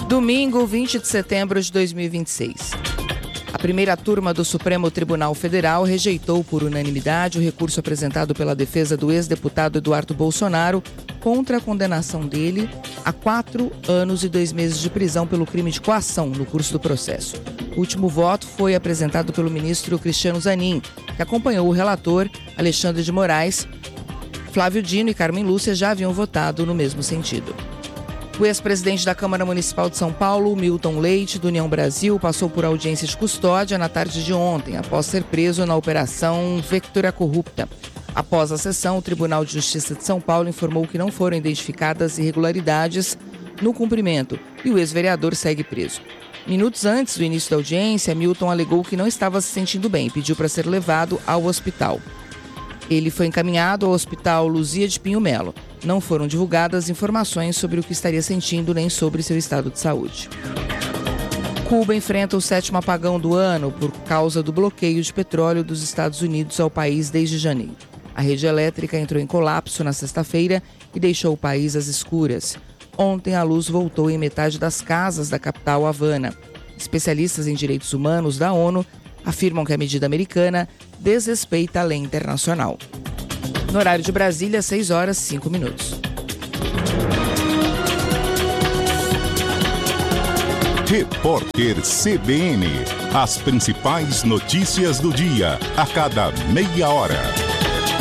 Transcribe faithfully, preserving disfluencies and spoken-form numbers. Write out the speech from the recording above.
Domingo, vinte de setembro de dois mil e vinte e seis. A primeira turma do Supremo Tribunal Federal rejeitou por unanimidade o recurso apresentado pela defesa do ex-deputado Eduardo Bolsonaro contra a condenação dele a quatro anos e dois meses de prisão pelo crime de coação no curso do processo. O último voto foi apresentado pelo ministro Cristiano Zanin, que acompanhou o relator Alexandre de Moraes. Flávio Dino e Carmen Lúcia já haviam votado no mesmo sentido. O ex-presidente da Câmara Municipal de São Paulo, Milton Leite, do União Brasil, passou por audiência de custódia na tarde de ontem, após ser preso na Operação Vectura Corrupta. Após a sessão, o Tribunal de Justiça de São Paulo informou que não foram identificadas irregularidades no cumprimento e o ex-vereador segue preso. Minutos antes do início da audiência, Milton alegou que não estava se sentindo bem e pediu para ser levado ao hospital. Ele foi encaminhado ao Hospital Luzia de Pinho Melo. Não foram divulgadas informações sobre o que estaria sentindo nem sobre seu estado de saúde. Cuba enfrenta o sétimo apagão do ano por causa do bloqueio de petróleo dos Estados Unidos ao país desde janeiro. A rede elétrica entrou em colapso na sexta-feira e deixou o país às escuras. Ontem, a luz voltou em metade das casas da capital Havana. Especialistas em direitos humanos da ONU afirmam que a medida americana desrespeita a lei internacional. No horário de Brasília, seis horas e cinco minutos. Repórter C B N. As principais notícias do dia, a cada meia hora.